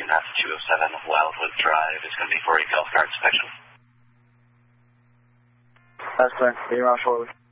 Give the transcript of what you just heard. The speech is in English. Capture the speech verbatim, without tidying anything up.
and that's two oh seven Wildwood Drive. It's going to be for a golf cart inspection. That's clear. Be around shortly.